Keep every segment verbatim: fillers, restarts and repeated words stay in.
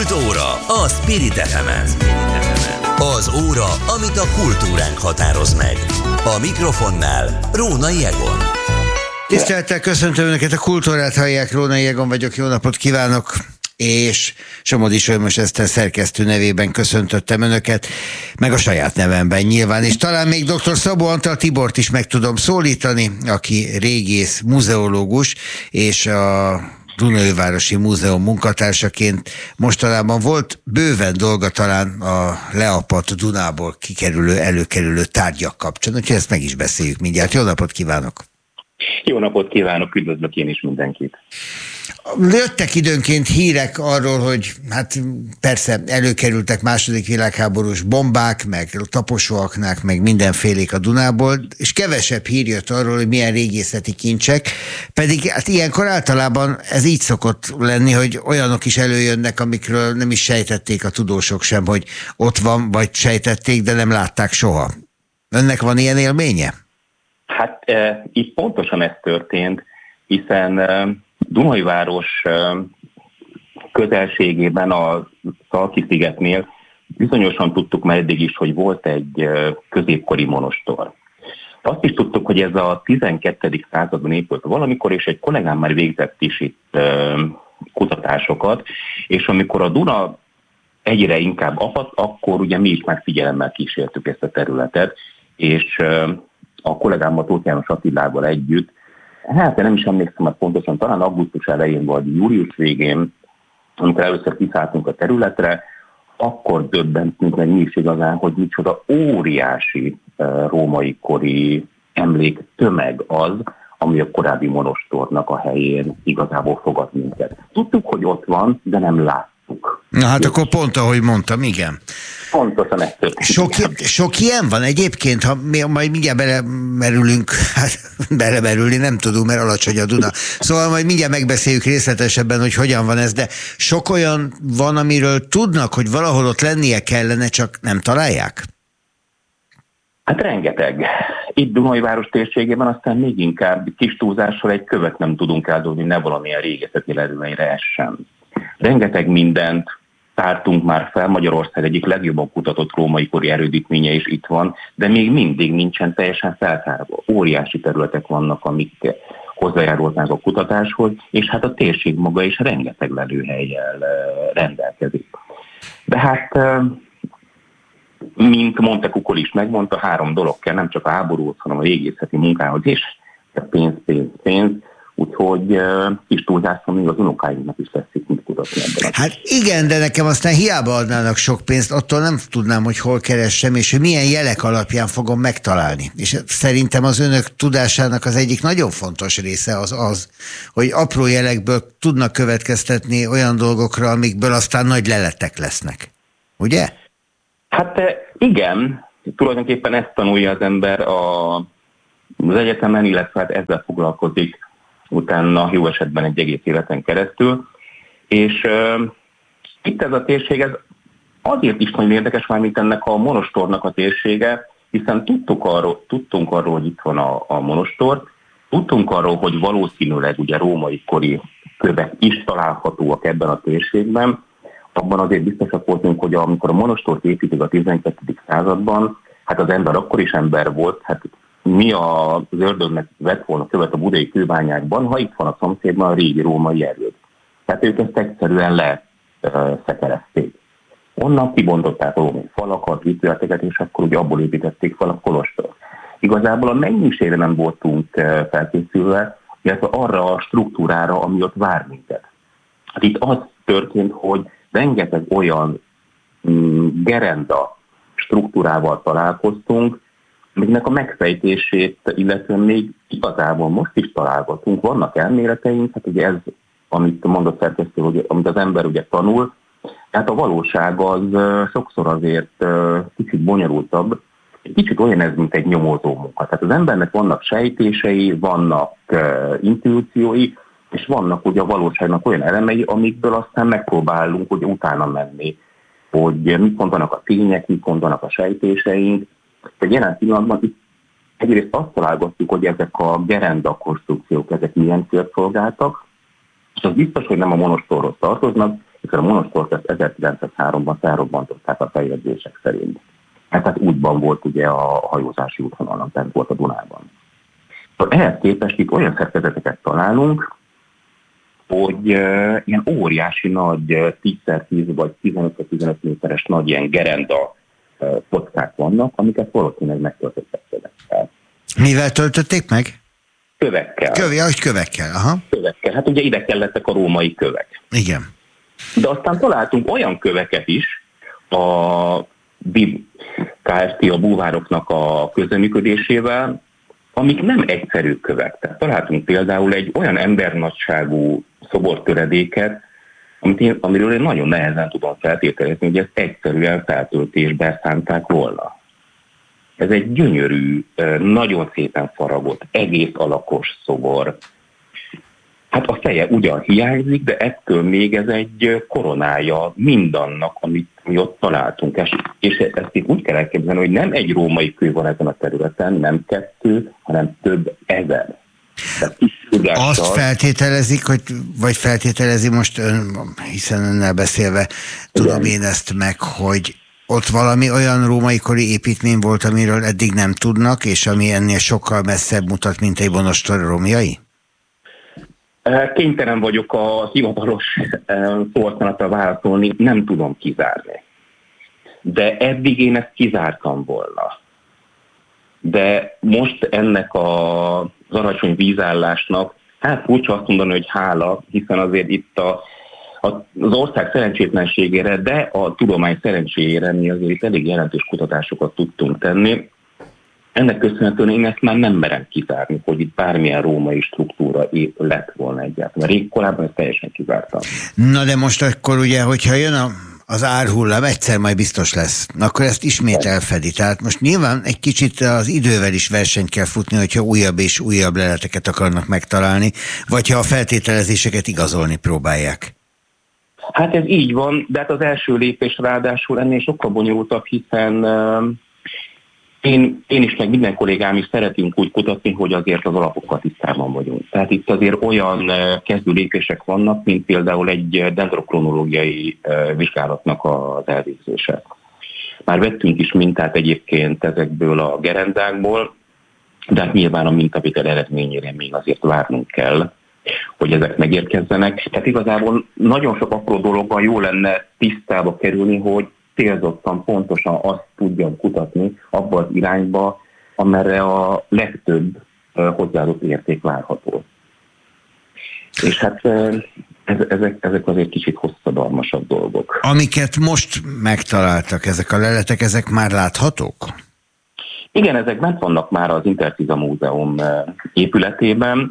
Kult óra a Spirit ef emen. Az óra, amit a kultúránk határoz meg. A mikrofonnál Rónai Egon. Tisztelettel köszöntöm Önöket, a Kultúrát hallják, Rónai Egon vagyok, jó napot kívánok! És Somodi Solymos Eszter szerkesztő nevében köszöntöttem Önöket, meg a saját nevemben nyilván, és talán még dr. Szabó Antal Tibort is meg tudom szólítani, aki régész, muzeológus, és a Dunaújvárosi Múzeum munkatársaként mostanában volt bőven dolga talán a leapadt Dunából kikerülő, előkerülő tárgyak kapcsán, úgyhogy ezt meg is beszéljük mindjárt. Jó napot kívánok! Jó napot kívánok, üdvözlök én is mindenkit! Jöttek időnként hírek arról, hogy hát persze előkerültek második világháborús bombák, meg taposóaknák, meg mindenfélék a Dunából, és kevesebb hír jött arról, hogy milyen régészeti kincsek, pedig hát ilyenkor általában ez így szokott lenni, hogy olyanok is előjönnek, amikről nem is sejtették a tudósok sem, hogy ott van, vagy sejtették, de nem látták soha. Önnek van ilyen élménye? Hát e, itt pontosan ez történt, hiszen e, Dunaújváros közelségében a Szalki-szigetnél bizonyosan tudtuk már eddig is, hogy volt egy középkori monostor. Azt is tudtuk, hogy ez a tizenkettedik században épült valamikor, és egy kollégám már végzett is itt kutatásokat, és amikor a Duna egyre inkább apadt, akkor ugye mi is már figyelemmel kísértük ezt a területet, és a kollégámmal, Tóth János Attilával együtt, hát nem is emlékszem, hogy pontosan talán augusztus elején vagy július végén, amikor először kiszálltunk a területre, akkor döbbentünk meg mi is igazán, hogy micsoda óriási uh, római kori emlék tömeg az, ami a korábbi monostornak a helyén igazából fogad minket. Tudtuk, hogy ott van, de nem láttuk. Na hát akkor pont ahogy mondtam, igen. Pontosan ez történt. Sok, sok ilyen van egyébként, ha mi, majd mindjárt belemerülünk, hát belemerülni nem tudunk, mert alacsony a Duna. Szóval majd mindjárt megbeszéljük részletesebben, hogy hogyan van ez, de sok olyan van, amiről tudnak, hogy valahol ott lennie kellene, csak nem találják? Hát rengeteg. Itt Dunaújváros térségében aztán még inkább kis túlzással egy követ nem tudunk eldobni, ne valamilyen régészeti lelőhelyre ez sem. Rengeteg mindent tártunk már fel, Magyarország egyik legjobban kutatott római kori erődítménye is itt van, de még mindig nincsen teljesen feltárva. Óriási területek vannak, amik hozzájárulnak a kutatáshoz, és hát a térség maga is rengeteg lelőhellyel rendelkezik. De hát, mint Monte Kukol is megmondta, három dolog kell, nem csak a háborúhoz, hanem a régészeti munkához is, pénz, pénz, pénz. Úgyhogy uh, kis túlzászom, még az unokáinknak is lesz itt mit kutatni ebben. Hát igen, de nekem aztán hiába adnának sok pénzt, attól nem tudnám, hogy hol keressem, és hogy milyen jelek alapján fogom megtalálni. És szerintem az önök tudásának az egyik nagyon fontos része az az, hogy apró jelekből tudnak következtetni olyan dolgokra, amikből aztán nagy leletek lesznek. Ugye? Hát igen, tulajdonképpen ezt tanulja az ember a, az egyetemen, illetve hát ezzel foglalkozik utána jó esetben egy egész életen keresztül. És uh, itt ez a térség, ez azért is nagyon érdekes, mármint ennek a monostornak a térsége, hiszen tudtuk arról, tudtunk arról, hogy itt van a, a monostor, tudtunk arról, hogy valószínűleg ugye római kori kövek is találhatóak ebben a térségben. Abban azért biztosak voltunk, hogy amikor a monostort építik a tizenkettedik században, hát az ember akkor is ember volt, hát mi az ördögnek vett volna követ a budai kőbányákban, ha itt van a szomszédban a régi római erőd. Tehát ők ezt egyszerűen leszekerezték. Onnan kibontották a római falakat, épületeket, és akkor ugye abból építették fel a kolostort. Igazából a mennyiségre nem voltunk felkészülve, illetve arra a struktúrára, ami ott vár minket. Hát itt az történt, hogy rengeteg olyan mm, gerenda struktúrával találkoztunk, amiknek a megfejtését, illetve még igazából most is találgatunk, vannak elméleteink, hát ugye ez, amit mondott szerkesztő, hogy amit az ember ugye tanul, tehát a valóság az sokszor azért kicsit bonyolultabb, egy kicsit olyan ez, mint egy nyomozó munka. Tehát az embernek vannak sejtései, vannak intuíciói, és vannak ugye a valóságnak olyan elemei, amikből aztán megpróbálunk ugye utána menni, hogy mit mondanak a tények, mit mondanak a sejtéseink. Egy jelen pillanatban itt egyrészt azt találgatjuk, hogy ezek a gerenda konstrukciók, ezek milyen célt szolgáltak, és az biztos, hogy nem a monostorhoz tartoznak, és Először a monostort ezt ezerkilencszázháromban felrobbantották a feljegyzések szerint. Hát, hát útban volt ugye a hajózási útvonalon, tehát volt a Dunában. Ehhez képest itt olyan szerkezeteket találunk, hogy uh, ilyen óriási nagy tíz szer tíz vagy tizenöt-tizenöt méteres nagy ilyen gerenda uh, kockák vannak, amiket valószínűleg megtöltöttek kövekkel. Mivel töltötték meg? Kövekkel. Kövi, ahogy kövekkel, aha. Kövekkel. Hát ugye ide kellettek a római kövek. Igen. De aztán találtunk olyan köveket is, a BIB Kft. A búvároknak a közreműködésével, amik nem egyszerű kövek. Tehát találtunk például egy olyan embernagyságú szobortöredéket, amit én, amiről én nagyon nehezen tudom feltételezni, hogy ezt egyszerűen feltöltésbe szánták volna. Ez egy gyönyörű, nagyon szépen faragott, egész alakos szobor. Hát a feje ugyan hiányzik, de ettől még ez egy koronája mindannak, amit mi ott találtunk. És ezt itt úgy kell elképzelni, hogy nem egy római kő van ezen a területen, nem kettő, hanem több ezer. Azt feltételezik, hogy, vagy feltételezi most ön, hiszen önnel beszélve, tudom én ezt meg, hogy ott valami olyan római kori építmény volt, amiről eddig nem tudnak, és ami ennél sokkal messzebb mutat, mint egy monostor romjai? Kénytelen vagyok a hivatalos szóhasználatra válaszolni, nem tudom kizárni. De eddig én ezt kizártam volna. De most ennek a, az alacsony vízállásnak, hát furcsa azt mondani, hogy hála, hiszen azért itt a, a, az ország szerencsétlenségére, de a tudomány szerencséjére mi azért itt elég jelentős kutatásokat tudtunk tenni. Ennek köszönhetően én ezt már nem merem kizárni, hogy itt bármilyen római struktúra lett volna egyáltalán. Rég korábban ezt teljesen kizártam. Na de most akkor ugye, hogyha jön a, az árhullám, egyszer majd biztos lesz, akkor ezt ismét elfedi. Tehát most nyilván egy kicsit az idővel is versenyt kell futni, hogyha újabb és újabb leleteket akarnak megtalálni, vagy ha a feltételezéseket igazolni próbálják. Hát ez így van, de hát az első lépés ráadásul ennél sokkal bonyolultabb, hiszen Én, én is, meg minden kollégám is szeretünk úgy kutatni, hogy azért az alapokkal tisztában vagyunk. Tehát itt azért olyan kezdő lépések vannak, mint például egy dendrokronológiai vizsgálatnak az elvégzése. Már vettünk is mintát egyébként ezekből a gerendákból, de hát nyilván a mintavétel eredményére még azért várnunk kell, hogy ezek megérkezzenek. Tehát igazából nagyon sok apró dologban jó lenne tisztába kerülni, hogy célzottan pontosan azt tudjam kutatni abba az irányba, amerre a legtöbb hozzáadott érték várható. És hát ez, ezek, ezek azért kicsit hosszadalmasabb dolgok. Amiket most megtaláltak, ezek a leletek, ezek már láthatók? Igen, ezek bent vannak már az Interciza Múzeum épületében.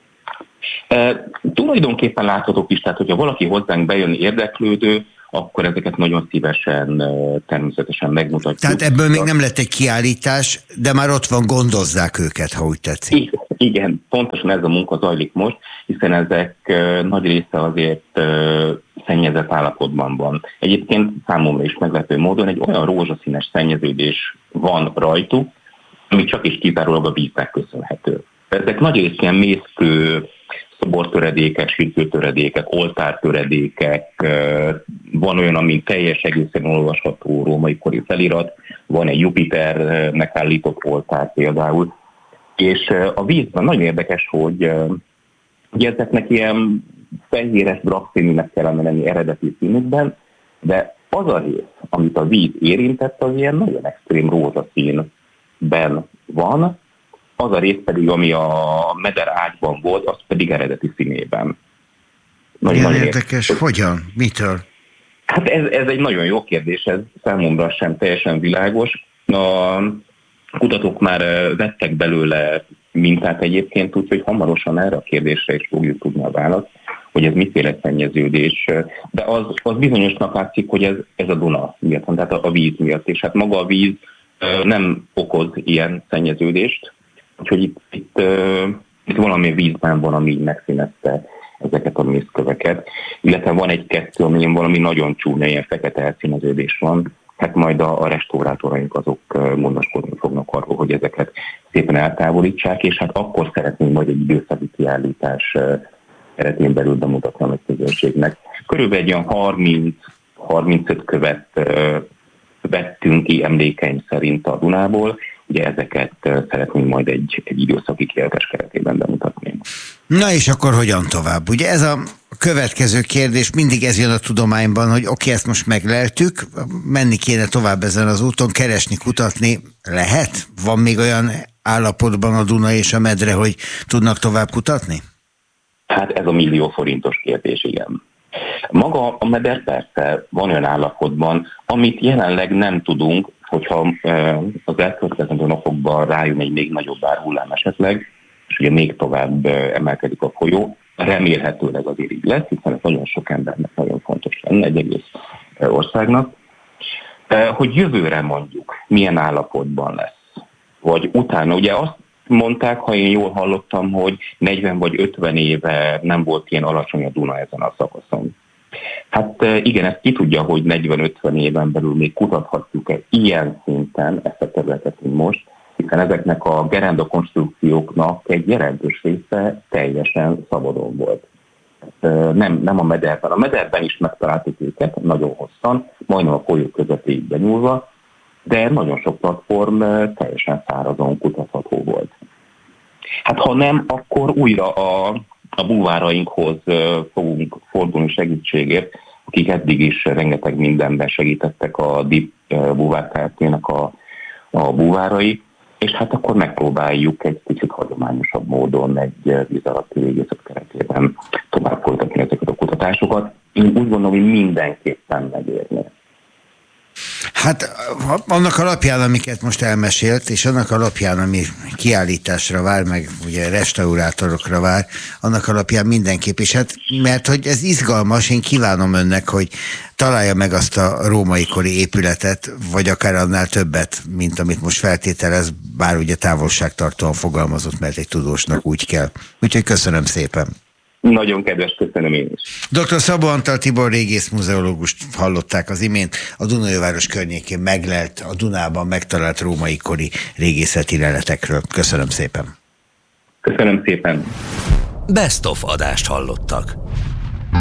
E, tulajdonképpen láthatók is, tehát hogyha valaki hozzánk bejön érdeklődő, akkor ezeket nagyon szívesen, természetesen megmutatjuk. Tehát ebből még nem lett egy kiállítás, de már ott van, gondozzák őket, ha úgy tetszik. Igen, pontosan ez a munka zajlik most, hiszen ezek nagy része azért szennyezett állapotban van. Egyébként számomra is meglepő módon egy olyan rózsaszínes szennyeződés van rajtuk, ami csak is kizárólag a víznek köszönhető. Ezek nagy rész ilyen mészkő, szobortöredékek, sírkőtöredékek, oltártöredékek, van olyan, ami teljes egészen olvasható római kori felirat, van egy Jupiternek állított oltár például, és a vízben nagyon érdekes, hogy ugye ezeknek ilyen fehéres dragszínűnek kellene lenni eredeti színükben, de az a rész, amit a víz érintett, az ilyen nagyon extrém rózsaszínben van, az a rész pedig, ami a meder ágyban volt, az pedig eredeti színében. Nagyon nagyon érdekes. Ér... Hogyan? Mitől? Hát ez, ez egy nagyon jó kérdés, ez számomra sem teljesen világos. A kutatók már vettek belőle mintát egyébként, úgyhogy hamarosan erre a kérdésre is fogjuk tudni a választ, hogy ez miféle szennyeződés. De az, az bizonyosnak látszik, hogy ez, ez a Duna miatt, tehát a, a víz miatt. És hát maga a víz nem okoz ilyen szennyeződést, úgyhogy itt, itt, itt valami vízben van, ami így megszínezte ezeket a mészköveket. Illetve van egy-kettő, amilyen valami nagyon csúnya, ilyen fekete elszíneződés van. Hát majd a, a restaurátoraink azok gondoskodni fognak arról, hogy ezeket szépen eltávolítsák, és hát akkor szeretném majd egy időszaki kiállítás keretén belül bemutatni a közönségnek. körülbelül egy olyan harminc-harmincöt követ vettünk ki emlékeim szerint a Dunából. Ugye ezeket szeretnénk majd egy, egy időszaki kijelentás keretében bemutatni. Na és akkor hogyan tovább? Ugye ez a következő kérdés, mindig ez jön a tudományban, hogy oké, okay, ezt most megleltük, menni kéne tovább ezen az úton, keresni, kutatni lehet? Van még olyan állapotban a Duna és a Medre, hogy tudnak tovább kutatni? Hát ez a millió forintos kérdés, igen. Maga a Meder persze van olyan állapotban, amit jelenleg nem tudunk, hogyha az elkövetkezendő napokban rájön egy még nagyobb árhullám esetleg, és ugye még tovább emelkedik a folyó, remélhetőleg azért így lesz, hiszen ez nagyon sok embernek nagyon fontos lenne, egy egész országnak, hogy jövőre mondjuk milyen állapotban lesz, vagy utána. Ugye azt mondták, ha én jól hallottam, hogy negyven vagy ötven éve nem volt ilyen alacsony a Duna ezen a szakaszon. Hát igen, ezt ki tudja, hogy negyven-ötven éven belül még kutathatjuk-e ilyen szinten ezt a területet, mint most, hiszen ezeknek a gerenda konstrukcióknak egy jelentős része teljesen szabadon volt. Nem, nem a Mederben. A Mederben is megtaláltuk őket nagyon hosszan, majdnem a folyó közepéig benyúlva, de nagyon sok platform teljesen szárazon kutatható volt. Hát ha nem, akkor újra a, a búvárainkhoz fogunk fordulni segítségért, akik eddig is rengeteg mindenben segítettek a dip búvárkártyának a, a búvárai, és hát akkor megpróbáljuk egy kicsit hagyományosabb módon egy víz alatti régészet keretében tovább folytatni ezeket a kutatásokat. Én úgy gondolom, hogy mindenképpen megérni. Hát annak alapján, amiket most elmesélt, és annak alapján, ami kiállításra vár, meg ugye restaurátorokra vár, annak alapján mindenképp, és hát mert hogy ez izgalmas, én kívánom önnek, hogy találja meg azt a római kori épületet, vagy akár annál többet, mint amit most feltételez, bár ugye távolságtartóan fogalmazott, mert egy tudósnak úgy kell. Úgyhogy köszönöm szépen. Nagyon kedves, köszönöm én is. doktor Szabó Antal Tibor régész muzeológust hallották az imént, a Dunaújváros környékén meglelt, a Dunában megtalált római kori régészeti leletekről. Köszönöm szépen. Köszönöm szépen. Best of adást hallottak.